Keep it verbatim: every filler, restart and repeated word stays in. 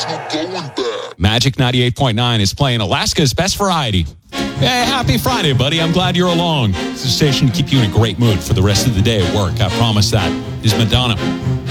there's no going back. Magic ninety-eight point nine is playing Alaska's Best Variety. Hey, happy Friday, buddy. I'm glad you're along. It's a station to keep you in a great mood for the rest of the day at work. I promise that. This is Madonna.